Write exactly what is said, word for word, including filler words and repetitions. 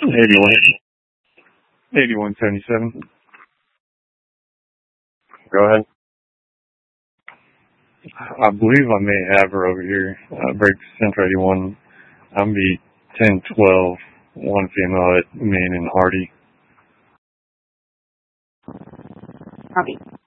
eighty-one, eighty-one seventy-seven. Go ahead. I believe I may have her over here. Uh, break Central eighty-one. I'm be ten twelve, one female at Main and Hardy. Copy.